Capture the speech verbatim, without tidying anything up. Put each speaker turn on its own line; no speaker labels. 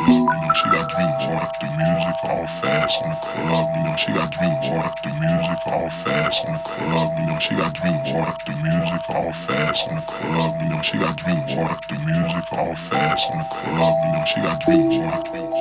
You know, she got drink water, the music all fast in the club. You know, she got drink water, the music all fast in the club. You know, she got drink water, the music all fast in the club. You know, she got drink water, the music all fast in the club. You know, she got drink water.